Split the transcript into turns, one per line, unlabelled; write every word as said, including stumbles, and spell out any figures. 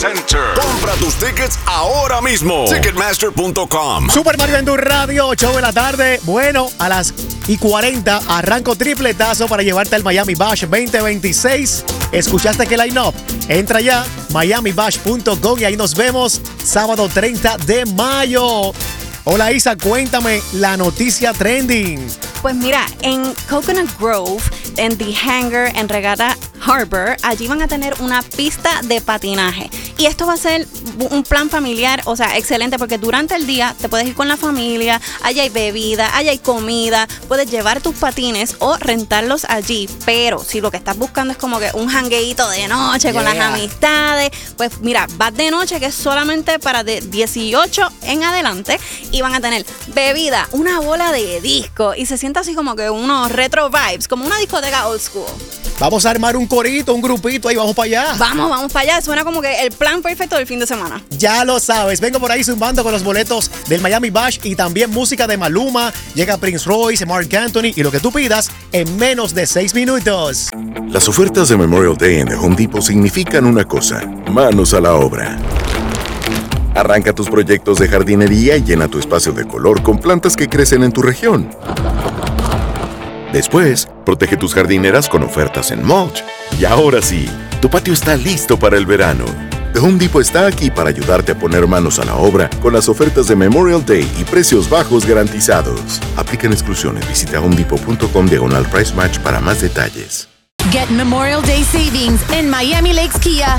Center. Compra tus tickets ahora mismo. Ticketmaster punto com.
Super Mario en tu radio, ocho de la tarde. Bueno, a las y cuarenta arranco tripletazo para llevarte al Miami Bash veinte veintiséis. ¿Escuchaste qué line-up? Entra ya, miami bash punto com, y ahí nos vemos sábado treinta de mayo. Hola Isa, cuéntame la noticia trending.
Pues mira, en Coconut Grove, en The Hangar, en Regatta Harbor, allí van a tener una pista de patinaje. Y esto va a ser un plan familiar, o sea, excelente, porque durante el día te puedes ir con la familia, allá hay bebida, allá hay comida, puedes llevar tus patines o rentarlos allí. Pero si lo que estás buscando es como que un jangueíto de noche, yeah, con las amistades, pues mira, vas de noche, que es solamente para de dieciocho en adelante, y van a tener bebida, una bola de disco, y se siente así como que unos retro vibes, como una discoteca old school.
Vamos a armar un corito, un grupito y vamos para allá.
Vamos, vamos para allá. Suena como que el plan perfecto del fin de semana.
Ya lo sabes. Vengo por ahí zumbando con los boletos del Miami Bash y también música de Maluma. Llega Prince Royce, Marc Anthony y lo que tú pidas en menos de seis minutos.
Las ofertas de Memorial Day en The Home Depot significan una cosa: manos a la obra. Arranca tus proyectos de jardinería y llena tu espacio de color con plantas que crecen en tu región. Después, protege tus jardineras con ofertas en mulch. Y ahora sí, tu patio está listo para el verano. The Home Depot está aquí para ayudarte a poner manos a la obra con las ofertas de Memorial Day y precios bajos garantizados. Aplican exclusiones. Visita home depot punto com diagonal price match para más detalles.
Get Memorial Day savings in Miami Lakes Kia.